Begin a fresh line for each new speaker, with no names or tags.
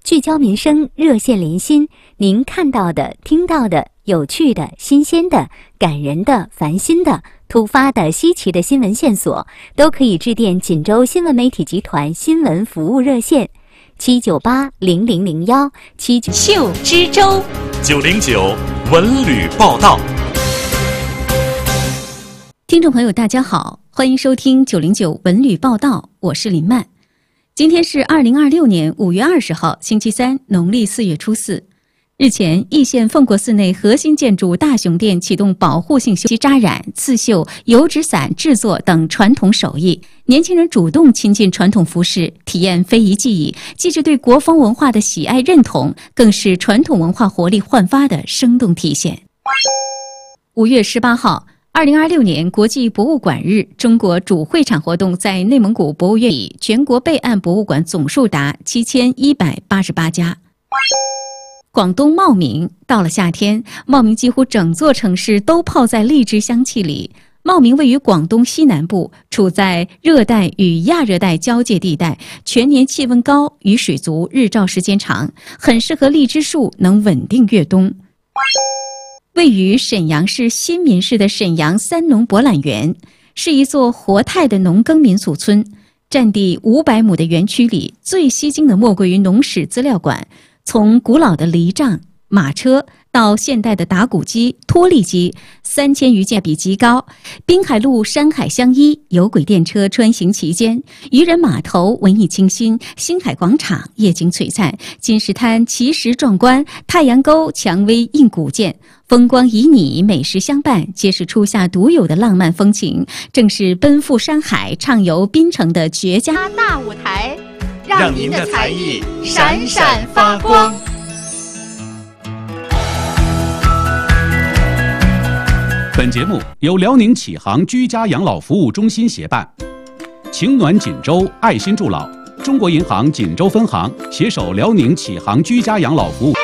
聚焦民生，热线连心。您看到的、听到的、有趣的、新鲜的、感人的、烦心的、突发的、稀奇的新闻线索，都可以致电锦州新闻媒体集团新闻服务热线7980001
秀知州
909文旅报道。
听众朋友大家好，欢迎收听909文旅报道，我是林曼。今天是2026年5月20号星期三，农历4月初4。日前，易县奉国寺内核心建筑大雄殿启动保护性修扎染、刺绣、油纸伞制作等传统手艺，年轻人主动亲近传统服饰，体验非遗技艺，既是对国风文化的喜爱认同，更是传统文化活力焕发的生动体现。5月18号2026年国际博物馆日，中国主会场活动在内蒙古博物院以全国备案博物馆总数达7188家。广东茂名，到了夏天，茂名几乎整座城市都泡在荔枝香气里。茂名位于广东西南部，处在热带与亚热带交界地带，全年气温高，雨水足，日照时间长，很适合荔枝树能稳定越冬。位于沈阳市新民市的沈阳三农博览园，是一座活态的农耕民俗村。占地500亩的园区里，最吸睛的莫过于农史资料馆。从古老的犁杖、马车到现代的打谷机、脱粒机，3000余件比极高。滨海路山海相依，有轨电车穿行其间。渔人码头文艺清新，星海广场夜景璀璨，金石滩奇石壮观，太阳沟蔷薇映古建，风光旖旎，美食相伴，皆是初夏独有的浪漫风情，正是奔赴山海、畅游滨城的绝佳
大舞台。让您的才艺闪闪发光。
本节目由辽宁启航居家养老服务中心协办，情暖锦州，爱心助老，中国银行锦州分行携手辽宁启航居家养老服务。